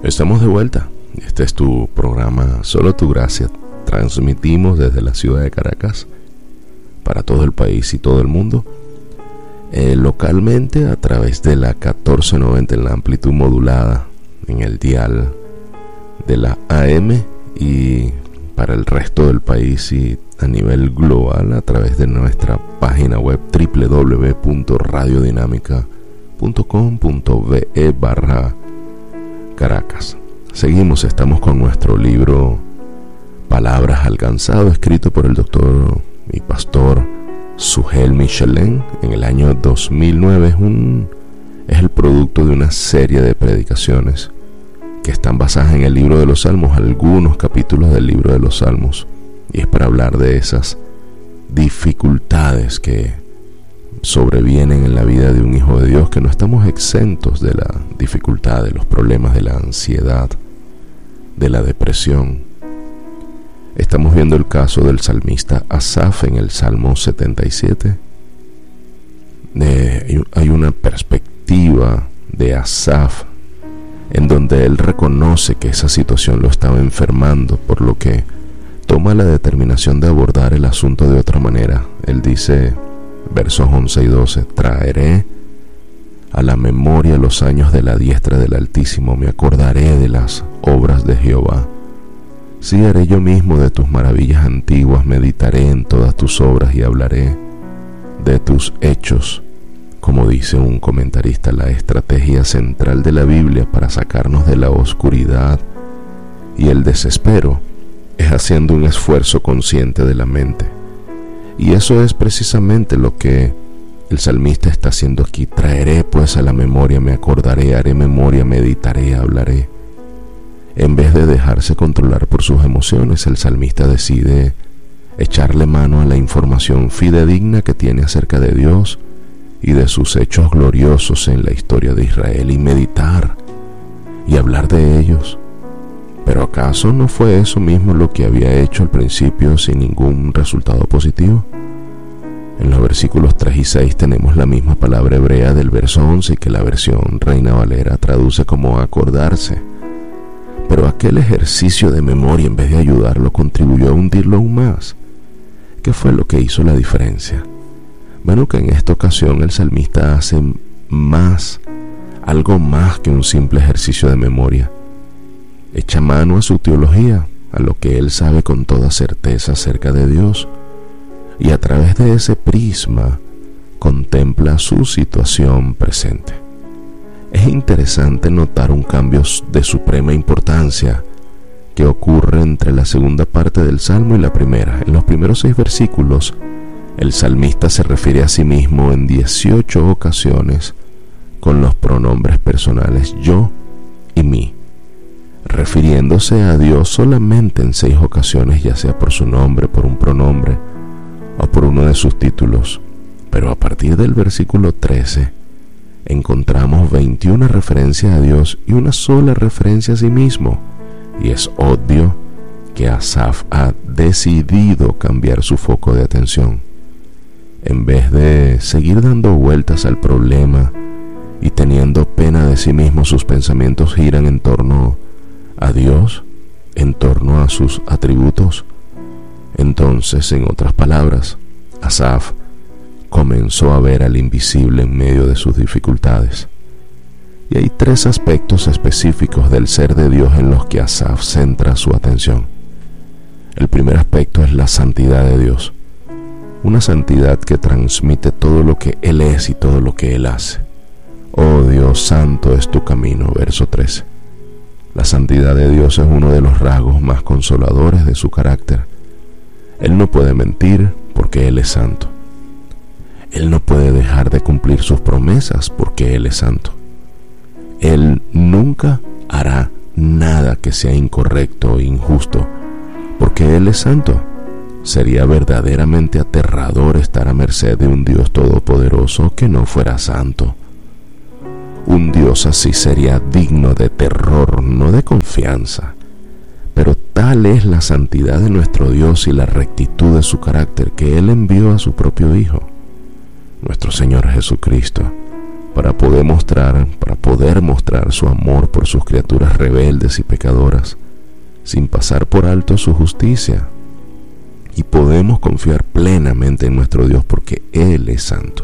Estamos de vuelta. Este es tu programa Solo tu Gracia. Transmitimos desde la ciudad de Caracas para todo el país y todo el mundo. Localmente a través de la 1490 en la amplitud modulada en el dial de la AM, y para el resto del país y a nivel global a través de nuestra página web www.radiodinámica.com.be/Caracas. Seguimos, estamos con nuestro libro Palabras al Cansado, escrito por el doctor y pastor Sugel Michelén en el año 2009. Es el producto de una serie de predicaciones que están basadas en el libro de los Salmos, algunos capítulos del libro de los Salmos, y es para hablar de esas dificultades que sobrevienen en la vida de un hijo de Dios, que no estamos exentos de la dificultad, de los problemas, de la ansiedad, de la depresión. Estamos viendo el caso del salmista Asaf en el Salmo 77. Hay una perspectiva de Asaf en donde él reconoce que esa situación lo estaba enfermando, por lo que toma la determinación de abordar el asunto de otra manera. Él dice, versos 11 y 12, traeré a la memoria los años de la diestra del Altísimo, me acordaré de las obras de Jehová. Sí, haré yo mismo de tus maravillas antiguas, meditaré en todas tus obras y hablaré de tus hechos. Como dice un comentarista, la estrategia central de la Biblia para sacarnos de la oscuridad y el desespero es haciendo un esfuerzo consciente de la mente. Y eso es precisamente lo que el salmista está haciendo aquí. Traeré pues a la memoria, me acordaré, haré memoria, meditaré, hablaré. En vez de dejarse controlar por sus emociones, el salmista decide echarle mano a la información fidedigna que tiene acerca de Dios y de sus hechos gloriosos en la historia de Israel, y meditar y hablar de ellos. ¿Pero acaso no fue eso mismo lo que había hecho al principio sin ningún resultado positivo? En los versículos 3 y 6 tenemos la misma palabra hebrea del verso 11, que la versión Reina Valera traduce como acordarse. Pero aquel ejercicio de memoria, en vez de ayudarlo, contribuyó a hundirlo aún más. ¿Qué fue lo que hizo la diferencia? Bueno, que en esta ocasión el salmista hace algo más que un simple ejercicio de memoria. Echa mano a su teología, a lo que él sabe con toda certeza acerca de Dios, y a través de ese prisma contempla su situación presente. Es interesante notar un cambio de suprema importancia que ocurre entre la segunda parte del Salmo y la primera. En los primeros 6 versículos, el salmista se refiere a sí mismo en 18 ocasiones con los pronombres personales yo y mí, refiriéndose a Dios solamente en 6 ocasiones, ya sea por su nombre, por un pronombre o por uno de sus títulos. Pero a partir del versículo 13 encontramos 21 referencias a Dios y una sola referencia a sí mismo, y es obvio que Asaf ha decidido cambiar su foco de atención. En vez de seguir dando vueltas al problema y teniendo pena de sí mismo, sus pensamientos giran en torno a Dios, en torno a sus atributos. Entonces, en otras palabras, Asaf comenzó a ver al invisible en medio de sus dificultades. Y hay 3 aspectos específicos del ser de Dios en los que Asaf centra su atención. El primer aspecto es la santidad de Dios, una santidad que transmite todo lo que Él es y todo lo que Él hace. Oh Dios, santo es tu camino, verso 13. La santidad de Dios es uno de los rasgos más consoladores de su carácter. Él no puede mentir porque Él es santo. Él no puede dejar de cumplir sus promesas porque Él es santo. Él nunca hará nada que sea incorrecto o injusto porque Él es santo. Sería verdaderamente aterrador estar a merced de un Dios todopoderoso que no fuera santo. Un Dios así sería digno de terror, no de confianza. Pero tal es la santidad de nuestro Dios y la rectitud de su carácter que Él envió a su propio Hijo, nuestro Señor Jesucristo, para poder mostrar su amor por sus criaturas rebeldes y pecadoras, sin pasar por alto su justicia. Y podemos confiar plenamente en nuestro Dios porque Él es santo.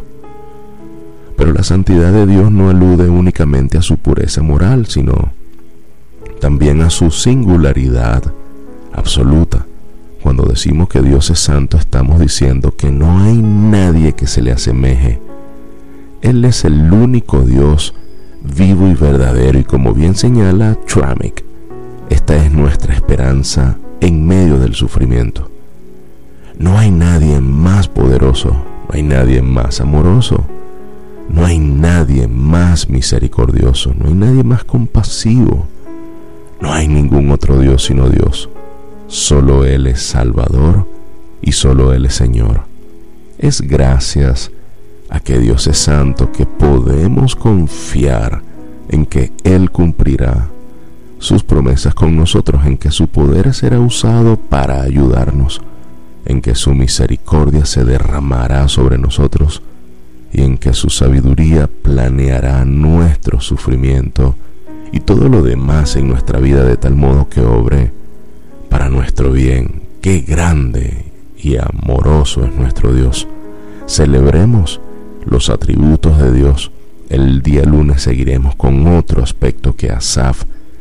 Pero la santidad de Dios no alude únicamente a su pureza moral, sino también a su singularidad absoluta. Cuando decimos que Dios es santo, estamos diciendo que no hay nadie que se le asemeje. Él es el único Dios vivo y verdadero, y como bien señala Tramick, esta es nuestra esperanza en medio del sufrimiento. No hay nadie más poderoso, no hay nadie más amoroso, no hay nadie más misericordioso, no hay nadie más compasivo, no hay ningún otro Dios sino Dios. Solo Él es Salvador y solo Él es Señor. Es gracias a que Dios es santo que podemos confiar en que Él cumplirá sus promesas con nosotros, en que su poder será usado para ayudarnos, en que su misericordia se derramará sobre nosotros y en que su sabiduría planeará nuestro sufrimiento y todo lo demás en nuestra vida de tal modo que obre para nuestro bien. ¡Qué grande y amoroso es nuestro Dios! Celebremos los atributos de Dios. El día lunes seguiremos con otro aspecto que Asaf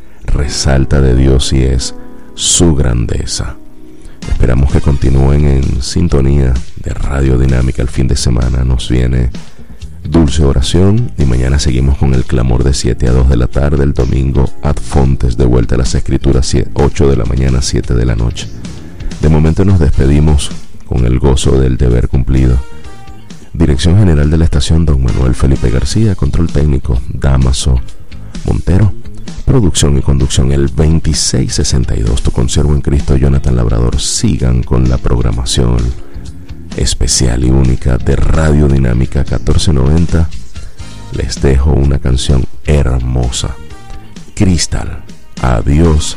resalta de Dios, y es su grandeza. Esperamos que continúen en sintonía de Radio Dinámica. El fin de semana nos viene Dulce Oración y mañana seguimos con el clamor de 7 a 2 de la tarde. El domingo Ad Fontes, de vuelta a las Escrituras, 8 de la mañana, 7 de la noche. De momento nos despedimos con el gozo del deber cumplido. Dirección general de la estación, don Manuel Felipe García. Control técnico, Damaso Montero. Producción y conducción, el 2662. Tu conservo en Cristo, Jonathan Labrador. Sigan con la programación especial y única de Radio Dinámica 1490. Les dejo una canción hermosa, Cristal. A Dios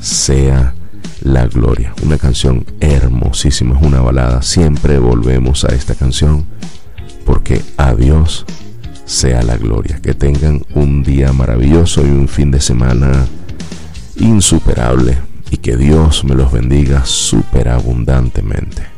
sea la gloria. Una canción hermosísima, es una balada. Siempre volvemos a esta canción porque a Dios sea la gloria. Que tengan un día maravilloso y un fin de semana insuperable, y que Dios me los bendiga superabundantemente.